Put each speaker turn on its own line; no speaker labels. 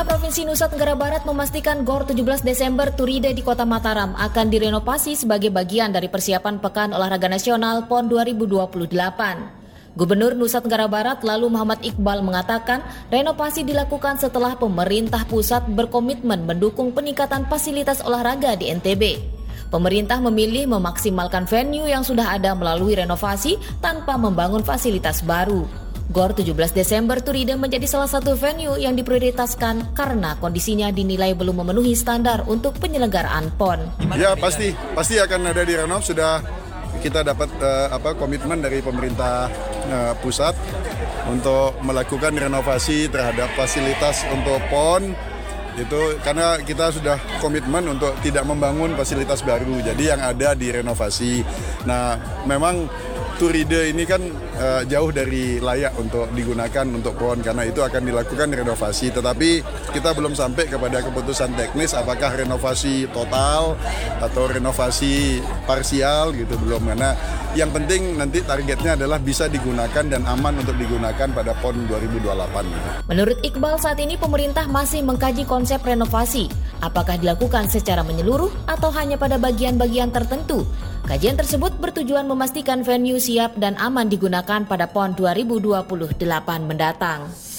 Pemerintah Provinsi Nusa Tenggara Barat memastikan GOR 17 Desember Turide di Kota Mataram akan direnovasi sebagai bagian dari persiapan Pekan Olahraga Nasional PON 2028. Gubernur Nusa Tenggara Barat lalu Muhammad Iqbal mengatakan renovasi dilakukan setelah pemerintah pusat berkomitmen mendukung peningkatan fasilitas olahraga di NTB. Pemerintah memilih memaksimalkan venue yang sudah ada melalui renovasi tanpa membangun fasilitas baru. GOR 17 Desember Turide menjadi salah satu venue yang diprioritaskan karena kondisinya dinilai belum memenuhi standar untuk penyelenggaraan PON.
Ya pasti akan ada direnov. Sudah kita dapat komitmen dari pemerintah pusat untuk melakukan renovasi terhadap fasilitas untuk PON. Itu karena kita sudah komitmen untuk tidak membangun fasilitas baru, jadi yang ada direnovasi. Nah, memang Turide ini kan jauh dari layak untuk digunakan untuk PON karena itu akan dilakukan renovasi. Tetapi kita belum sampai kepada keputusan teknis apakah renovasi total atau renovasi parsial gitu, belum. Karena yang penting nanti targetnya adalah bisa digunakan dan aman untuk digunakan pada PON 2028.
Menurut Iqbal, saat ini pemerintah masih mengkaji konsep renovasi. Apakah dilakukan secara menyeluruh atau hanya pada bagian-bagian tertentu? Kajian tersebut bertujuan memastikan venue siap dan aman digunakan pada PON 2028 mendatang.